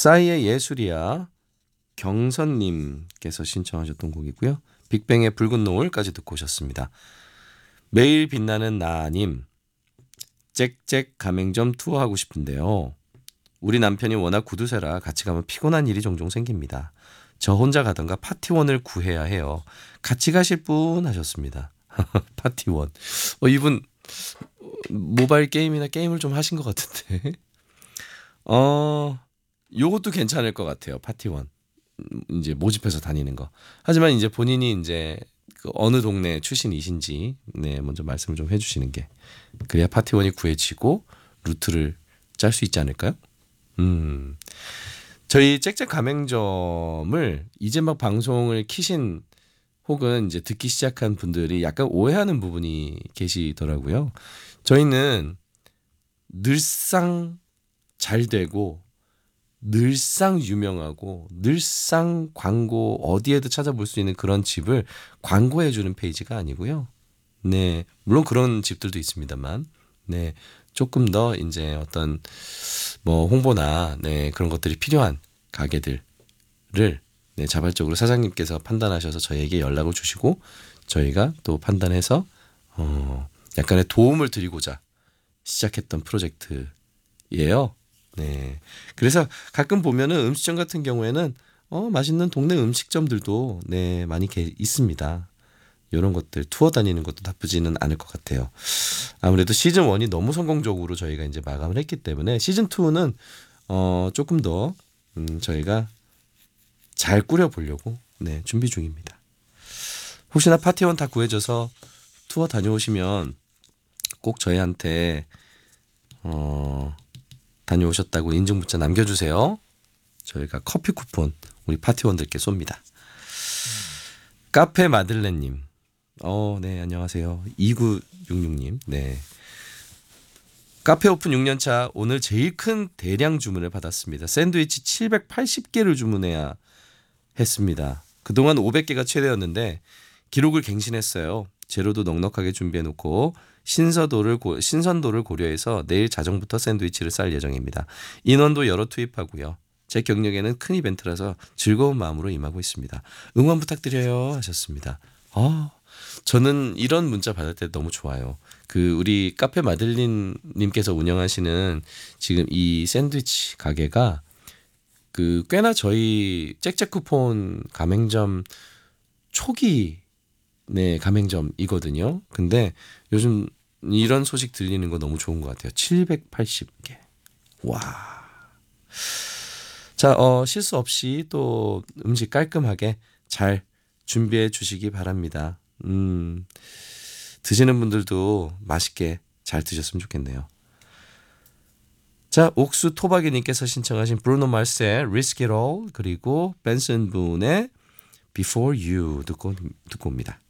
싸이의 예술이야 경선님께서 신청하셨던 곡이고요. 빅뱅의 붉은 노을까지 듣고 오셨습니다. 매일 빛나는 나님, 짹짹 가맹점 투어하고 싶은데요. 우리 남편이 워낙 구두쇠라 같이 가면 피곤한 일이 종종 생깁니다. 저 혼자 가던가 파티원을 구해야 해요. 같이 가실 분 하셨습니다. 파티원. 이분 모바일 게임이나 게임을 좀 하신 것 같은데. 요것도 괜찮을 것 같아요. 파티원. 이제 모집해서 다니는 거. 하지만 이제 본인이 이제 그 어느 동네 출신이신지 네, 먼저 말씀을 좀 해주시는 게 그래야 파티원이 구해지고 루트를 짤 수 있지 않을까요? 저희 짹짹 가맹점을 이제 막 방송을 키신 혹은 이제 듣기 시작한 분들이 약간 오해하는 부분이 계시더라고요. 저희는 늘상 잘 되고 늘상 유명하고 늘상 광고 어디에도 찾아볼 수 있는 그런 집을 광고해 주는 페이지가 아니고요. 네, 물론 그런 집들도 있습니다만, 네, 조금 더 이제 어떤 뭐 홍보나 네, 그런 것들이 필요한 가게들을 네, 자발적으로 사장님께서 판단하셔서 저희에게 연락을 주시고 저희가 또 판단해서 약간의 도움을 드리고자 시작했던 프로젝트예요. 네. 그래서 가끔 보면은 음식점 같은 경우에는 맛있는 동네 음식점들도 네, 많이 있습니다. 이런 것들 투어 다니는 것도 나쁘지는 않을 것 같아요. 아무래도 시즌 1이 너무 성공적으로 저희가 이제 마감을 했기 때문에 시즌 2는 조금 더 저희가 잘 꾸려보려고 네, 준비 중입니다. 혹시나 파티원 다 구해져서 투어 다녀오시면 꼭 저희한테 다녀오셨다고 인증 문자 남겨주세요. 저희가 커피 쿠폰 우리 파티원들께 쏩니다. 카페 마들렌님, 네, 안녕하세요. 2966님, 네. 카페 오픈 6년차 오늘 제일 큰 대량 주문을 받았습니다. 샌드위치 780개를 주문해야 했습니다. 그동안 500개가 최대였는데 기록을 갱신했어요. 재료도 넉넉하게 준비해놓고 신선도를 고려해서 내일 자정부터 샌드위치를 쌀 예정입니다. 인원도 여러 투입하고요. 제 경력에는 큰 이벤트라서 즐거운 마음으로 임하고 있습니다. 응원 부탁드려요 하셨습니다. 저는 이런 문자 받을 때 너무 좋아요. 우리 카페 마들린님께서 운영하시는 지금 이 샌드위치 가게가 꽤나 저희 짹짹 쿠폰 가맹점 초기 네, 가맹점이거든요. 근데 요즘 이런 소식 들리는 거 너무 좋은 것 같아요. 780개. 와. 자, 실수 없이 또 음식 깔끔하게 잘 준비해 주시기 바랍니다. 드시는 분들도 맛있게 잘 드셨으면 좋겠네요. 자, 옥수 토박이님께서 신청하신 브루노 마스의 Risk It All 그리고 벤슨 분의 Before You 듣고 옵니다.